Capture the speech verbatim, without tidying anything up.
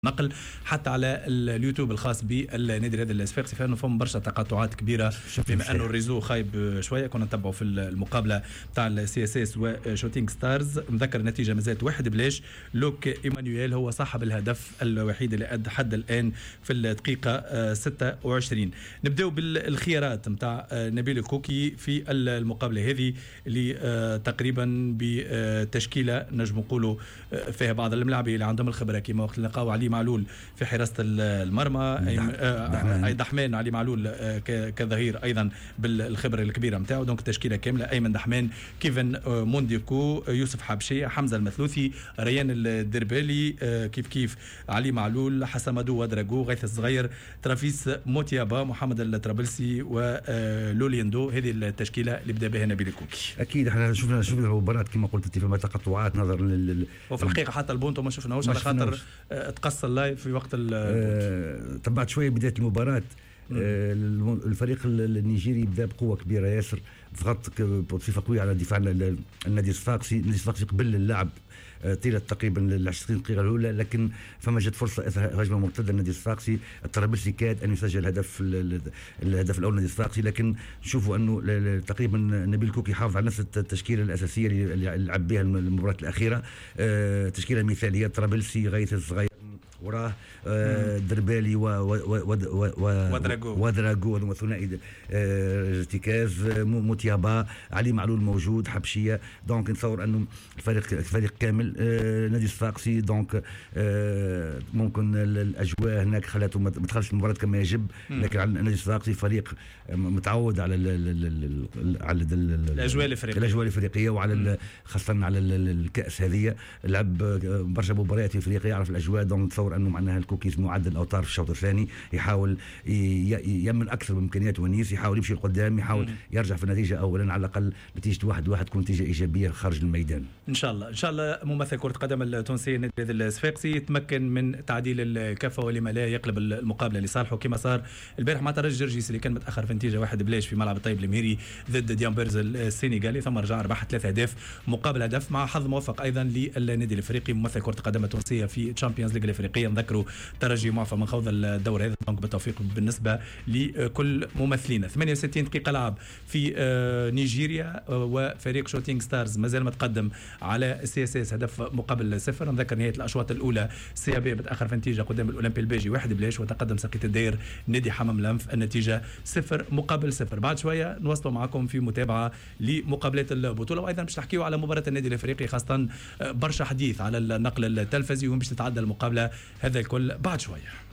نقل حتى على اليوتيوب الخاص بالنادي الرياضي الصفاقسي، فانه فهم برشا تقاطعات كبيره بما انه الريزو خايب شويه. كنا نتبعوا في المقابله تاع السي اس اس وشوتينج ستارز، مذكر النتيجه مازالت واحد بلاش. لوك ايمانويل هو صاحب الهدف الوحيد اللي اد حد الان في الدقيقه ستة وعشرين. نبداو بالخيارات نتاع نبيل الكوكي في المقابله هذه اللي تقريبا بتشكيله نجم نقولوا فيها بعض الملاعبين اللي عندهم الخبره كما وقت نلقاو علي معلول في حراسه المرمى، اي دحمان علي معلول كظهير ايضا بالخبره الكبيره نتاعو. دونك التشكيله كامله: ايمن دحمان، كيفن مونديكو، يوسف حبشيه، حمزه المثلوثي، ريان الدربالي، كيف كيف علي معلول، حسامدو ودراغو، غيث الصغير، ترافيس موتيابا، محمد الطرابلسي ولوليندو. هذه التشكيله اللي بدا بها نبيل الكوكي. اكيد احنا شفنا شفنا المباراه كما قلت انت فما تقطعات نظرا لل وفي الحقيقه حتى البونتو ما شفناهوش على خاطر تقص اللايف في وقت آه تبعت شويه بدايه المباراه. آه الفريق النيجيري بدا بقوه كبيره ياسر، ضغط بصفه قويه على دفاع النادي الصفاقسي. النادي الصفاقسي قبل اللعب طيله تقريبا ال عشرين دقيقه الاولى، لكن فما جت فرصه اثر هجمه مرتده للنادي الصفاقسي. الطرابلسي كاد ان يسجل الهدف الهدف الاول للنادي الصفاقسي، لكن نشوفوا انه تقريبا نبيل كوكي حافظ على نفس التشكيله الاساسيه اللي لعب بها المباراه الاخيره. أه تشكيله مثاليه: الطرابلسي، غيث الصغير وراه آه دربالي ودراغو وثنائي ارتكاز، موتيابا، علي معلول موجود، حبشيه. دونك نتصور انه الفريق الفريق كامل آه نادي الصفاقسي. دونك آه ممكن الاجواء هناك خلاته ما دخلش المباراه كما يجب، لكن على النادي الصفاقسي فريق متعود على ال ال ال على الاجواء الافريقيه الاجواء الافريقيه وعلى خاصه على الكاس هذه. لعب برشا مباريات في افريقيا، يعرف الاجواء. دونك نتصور انه معناها الكوكيز معدل الاوتار في الشوط الثاني، يحاول يمن اكثر من امكانياته ونيس، يحاول يمشي لقدام، يحاول مم. يرجع في النتيجه اولا على الاقل نتيجه واحد واحد تكون نتيجه ايجابيه خارج الميدان ان شاء الله. ان شاء الله ممثل كره القدم التونسي النادي الصفاقسي يتمكن من تعديل الكفه ولما لا يقلب المقابله لصالحه كما صار البارح مع ترجي جرجيس اللي كان متاخر في نتيجه واحد بلاش في ملعب الطيب المهيري ضد ديامبرز السنغالي، ثم رجع ربح ثلاث اهداف مقابل هدف، مع حظ موفق ايضا للنادي الافريقي ممثل كره القدم التونسيه في تشامبيونز ليج الافريقيه. نذكروا ترجي معفى من خوض الدور هذا، دونك بالتوفيق بالنسبه لكل ممثلينا. ثمانية وستين دقيقه لعب في نيجيريا، وفريق شوتينج ستارز مازال متقدم على سي اس اس هدف مقابل صفر. نذكر نهايه الاشواط الاولى سي بي متاخر في النتيجه قدام الاولمبي البيجي واحد بلاش، وتقدم سقية الداير نادي حمام الانف النتيجه صفر مقابل صفر. بعد شويه نواصلوا معكم في متابعه لمقابلات البطوله، وايضا باش نحكيوا على مباراه النادي الافريقي، خاصه برشا حديث على النقل التلفزي وين باش تتعدى المقابله. هذا الكل بعد شويه.